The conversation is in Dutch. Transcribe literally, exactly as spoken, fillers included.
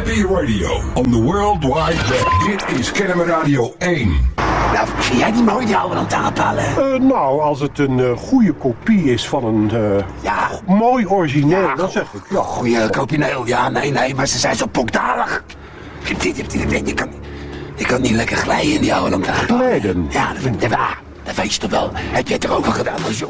Happy Radio on the World Wide Web. Dit is Kennemer Radio één. Nou, vind jij die mooi, die oude lantaarnpalen? Uh, nou, als het een uh, goede kopie is van een uh, ja. mooi origineel, ja, dan zeg ik ja. Goeie kopineel, ja, nee, nee, maar ze zijn zo pokdalig. Je kan, je kan niet lekker glijden in die oude lantaarnpalen. Glijden? Ja, dat vind ik, ja, dat weet je toch wel. Heb je het erover gedaan als jong?